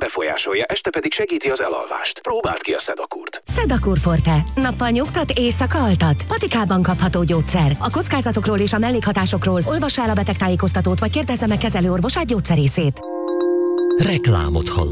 befolyásolja, este pedig segíti az elalvást. Próbáld ki a Sedakurt. Sedakur Forte. Nappal nyugtat, éjszaka altat. Patikában kapható gyógyszer. A kockázatokról és a mellékhatásokról olvassa el a betegtájékoztatót, vagy kérdezze meg kezelőorvosát, gyógyszerészét. Reklámot hallott.